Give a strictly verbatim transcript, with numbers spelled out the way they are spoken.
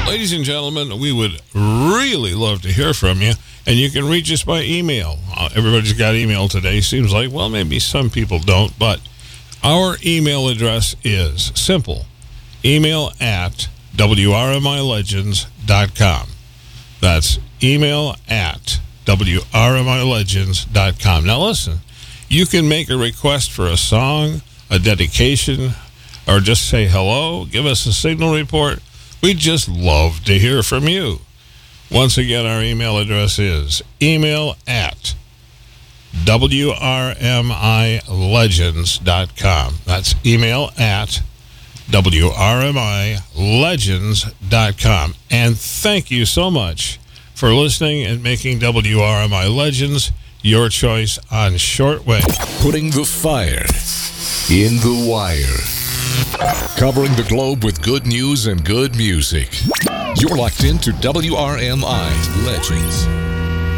Ladies and gentlemen, we would really love to hear from you, and you can reach us by email. Uh, everybody's got email today. Seems like, well, maybe some people don't, but our email address is simple. Email at W R M I legends dot com. That's email at W R M I legends dot com. Now listen, you can make a request for a song, a dedication, or just say hello, give us a signal report. We'd just love to hear from you. Once again, our email address is email at W R M I legends dot com. That's email at W R M I legends dot com. And thank you so much for listening and making W R M I Legends your choice on shortwave. Putting the fire in the wire. Covering the globe with good news and good music. You're locked into W R M I Legends.